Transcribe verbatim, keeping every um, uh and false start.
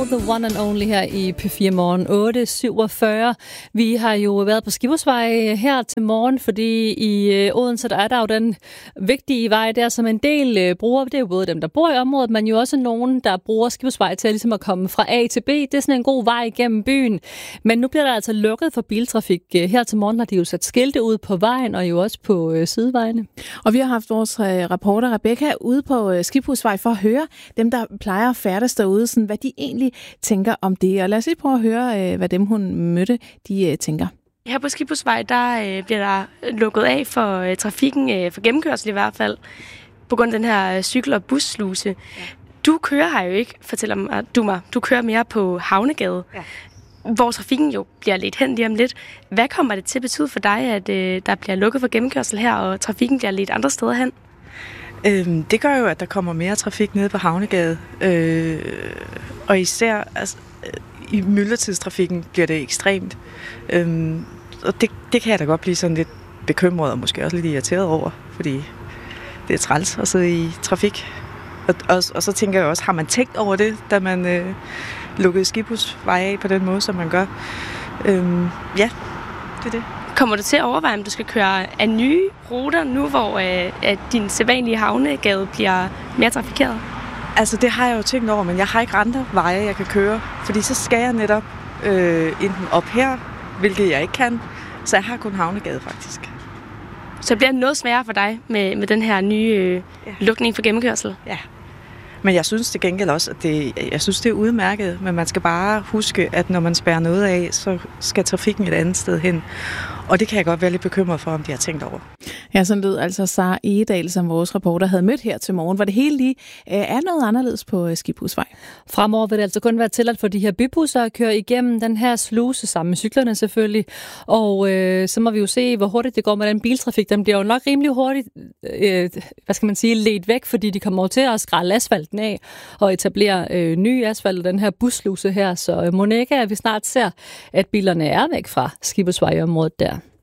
The One and Only her i P fire Morgen otte syvogfyrre. Vi har jo været på Skibhusvej her til morgen, fordi i Odense der er der jo den vigtige vej der, som en del bruger. Det er jo både dem, der bor i området, men jo også nogen, der bruger Skibhusvej til ligesom at komme fra A til B. Det er sådan en god vej igennem byen. Men nu bliver der altså lukket for biltrafik. Her til morgen har de jo sat skilte ud på vejen og jo også på sidevejene. Og vi har haft vores reporter Rebecca ude på Skibhusvej for at høre dem, der plejer at færdes derude, sådan, hvad de egentlig tænker om det. Og lad os lige prøve at høre, hvad dem, hun mødte, de tænker. Her på Skibhusvej, der øh, bliver der lukket af for øh, trafikken, øh, for gennemkørsel i hvert fald, på grund af den her øh, cykel- og bussluse. Ja. Du kører her jo ikke, fortæller mig, du mig. Du kører mere på Havnegade, ja, hvor trafikken jo bliver lidt hen lige om lidt. Hvad kommer det til at betyde for dig, at øh, der bliver lukket for gennemkørsel her, og trafikken bliver lidt andre steder hen? Øhm, det gør jo, at der kommer mere trafik nede på Havnegade. Øh, og især altså, i myldretidstrafikken bliver det ekstremt. Øhm, og det, det kan jeg da godt blive sådan lidt bekymret og måske også lidt irriteret over, fordi det er træls at sidde i trafik. Og, og, og så tænker jeg også, har man tænkt over det, da man øh, lukkede Skibhusvej af på den måde, som man gør? Øhm, ja, det er det. Kommer du til at overveje, om du skal køre af nye ruter nu, hvor øh, at din sædvanlige Havnegade bliver mere trafikeret? Altså, det har jeg jo tænkt over, men jeg har ikke andre veje, jeg kan køre. Fordi så skal jeg netop øh, enten op her, hvilket jeg ikke kan. Så jeg har kun Havnegade, faktisk. Så det bliver noget sværere for dig med, med den her nye øh, ja. lukning for gennemkørsel? Ja. Men jeg synes til gengæld også, at det, jeg synes, det er udmærket. Men man skal bare huske, at når man spærrer noget af, så skal trafikken et andet sted hen. Og det kan jeg godt være lidt bekymret for, om de har tænkt over. Ja, sådan lød altså Sara Egedal, som vores reporter havde mødt her til morgen, hvor det hele lige øh, er noget anderledes på øh, Skibhusvej. Fremover vil det altså kun være tilladt for de her bybusser at køre igennem den her sluse sammen med cyklerne selvfølgelig. Og øh, så må vi jo se, hvor hurtigt det går med den biltrafik. Den bliver jo nok rimelig hurtigt, øh, hvad skal man sige, ledt væk, fordi de kommer til at skrælle asfalten af og etablere øh, ny asfalt og den her bussluse her. Så øh, mon ikke, at vi snart ser, at bilerne er væk fra Skibhusvej-området der.